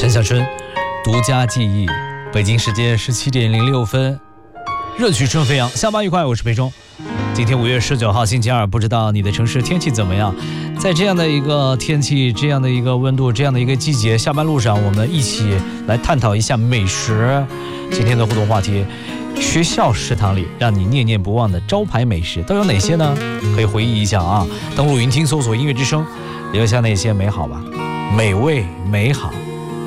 陈小春独家记忆，北京时间17点06分，热曲正飞扬，下班愉快，我是裴忠。今天5月19号星期二，不知道你的城市天气怎么样？在这样的一个天气，这样的一个温度，这样的一个季节，下班路上我们一起来探讨一下美食。今天的互动话题，学校食堂里让你念念不忘的招牌美食都有哪些呢？可以回忆一下啊，登录云听搜索音乐之声，留下那些美好吧，美味美好。